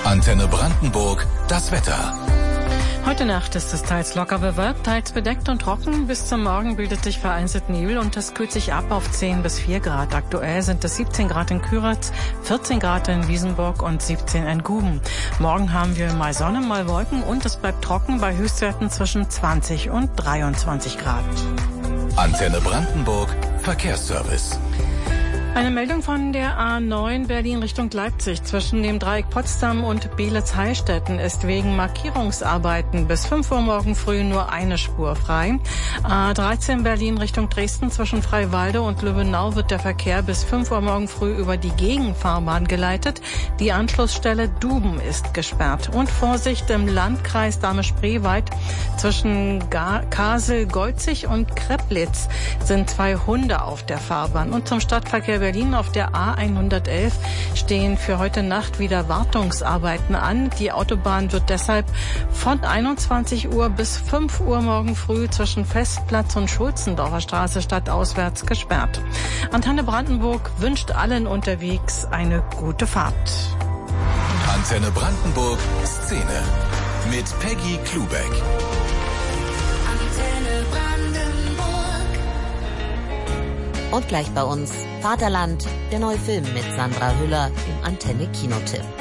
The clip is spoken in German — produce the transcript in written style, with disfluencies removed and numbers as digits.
Antenne Brandenburg, das Wetter. Heute Nacht ist es teils locker bewölkt, teils bedeckt und trocken. Bis zum Morgen bildet sich vereinzelt Nebel und es kühlt sich ab auf 10 bis 4 Grad. Aktuell sind es 17 Grad in Küritz, 14 Grad in Wiesenburg und 17 in Guben. Morgen haben wir mal Sonne, mal Wolken und es bleibt trocken bei Höchstwerten zwischen 20 und 23 Grad. Antenne Brandenburg, Verkehrsservice. Eine Meldung von der A9 Berlin Richtung Leipzig. Zwischen dem Dreieck Potsdam und Beelitz-Heilstätten ist wegen Markierungsarbeiten bis 5 Uhr morgen früh nur eine Spur frei. A13 Berlin Richtung Dresden. Zwischen Freiwalde und Löwenau wird der Verkehr bis 5 Uhr morgen früh über die Gegenfahrbahn geleitet. Die Anschlussstelle Duben ist gesperrt. Und Vorsicht im Landkreis Dahme-Spreewald. Zwischen Kasel-Golzig und Kreplitz sind 2 Hunde auf der Fahrbahn. Und zum Stadtverkehr Berlin auf der A111 stehen für heute Nacht wieder Wartungsarbeiten an. Die Autobahn wird deshalb von 21 Uhr bis 5 Uhr morgen früh zwischen Festplatz und Schulzendorfer Straße stadtauswärts gesperrt. Antenne Brandenburg wünscht allen unterwegs eine gute Fahrt. Antenne Brandenburg Szene mit Peggy Klubeck. Und gleich bei uns Vaterland, der neue Film mit Sandra Hüller im Antenne Kinotipp.